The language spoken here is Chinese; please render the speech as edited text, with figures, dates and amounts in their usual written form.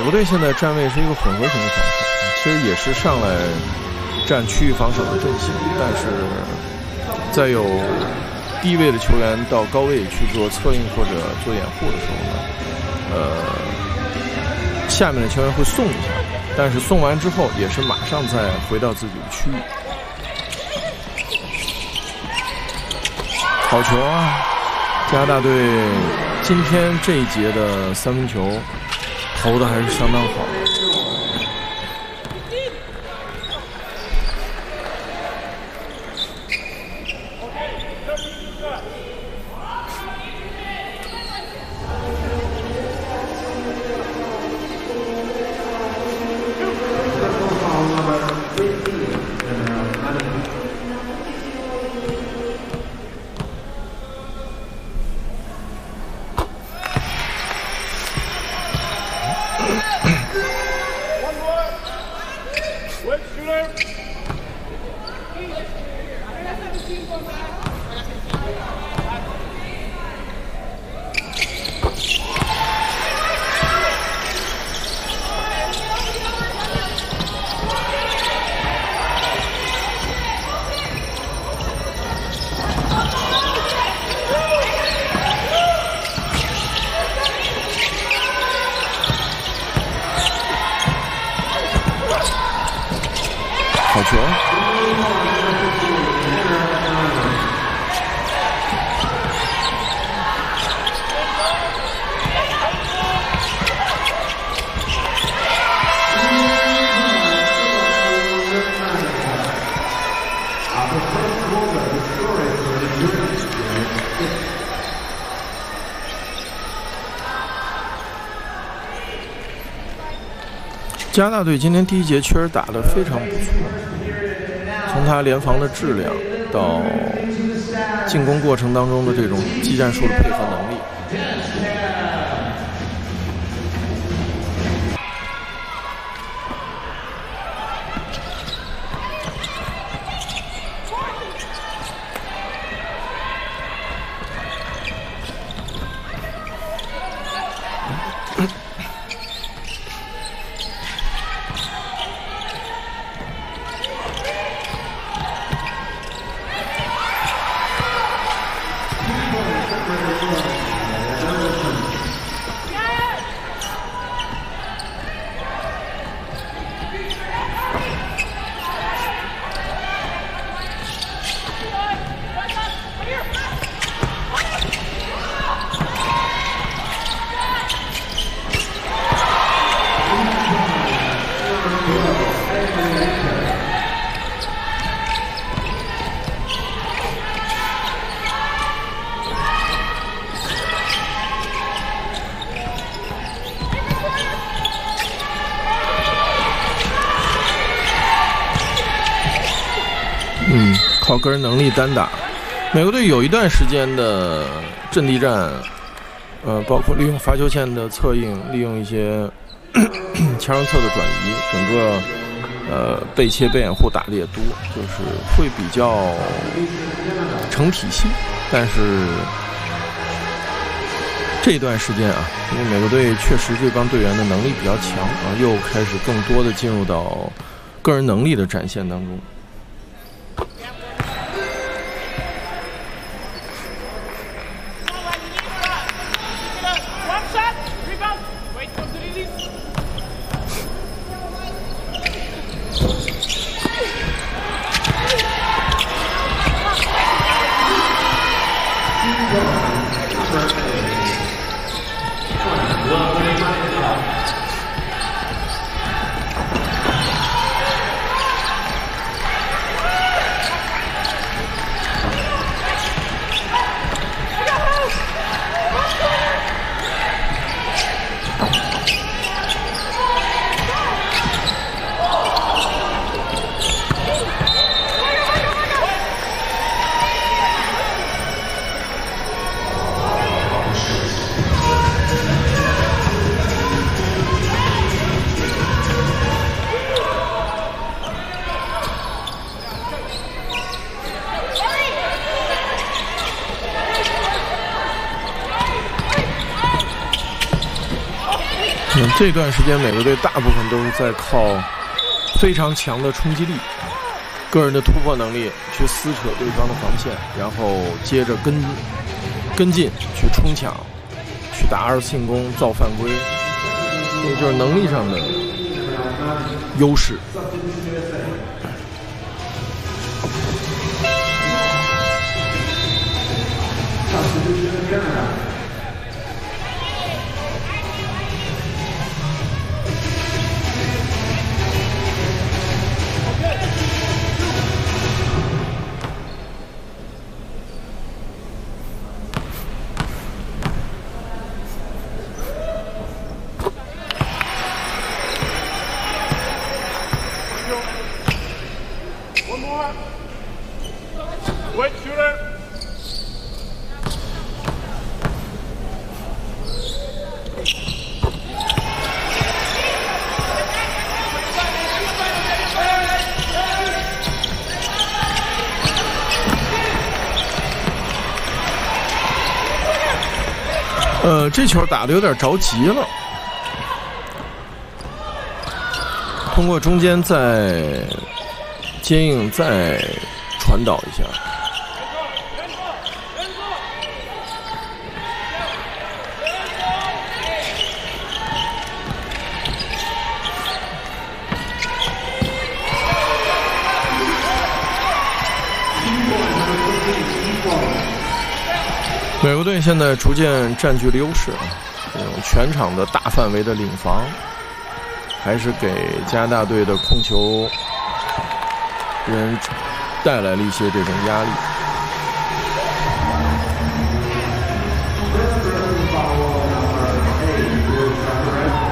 国队现在站位是一个混合型的防守，其实也是上来占区域防守的阵型，但是在有低位的球员到高位去做策应或者做掩护的时候呢，下面的球员会送一下，但是送完之后也是马上再回到自己的区域。好球啊！加拿大队今天这一节的三分球投的还是相当好的。好球！加拿大队今天第一节确实打得非常不错，从他联防的质量到进攻过程当中的这种技战术的配合能力。靠个人能力单打，美国队有一段时间的阵地战，包括利用罚球线的策应，利用一些前上侧的转移，整个背切背掩护打的也多，就是会比较成体系。但是这一段时间啊，因为美国队确实这帮队员的能力比较强啊，又开始更多的进入到个人能力的展现当中。 这段时间美国队大部分都是在靠非常强的冲击力、个人的突破能力去撕扯对方的防线，然后接着跟进去冲抢，去打二次进攻、造犯规，这就是能力上的优势。 Wait, shooter. 这球打得有点着急了，通过中间再接应，再传导一下。美国队现在逐渐占据了优势，这种全场的大范围的领防，还是给加拿大队的控球人带来了一些这种压力。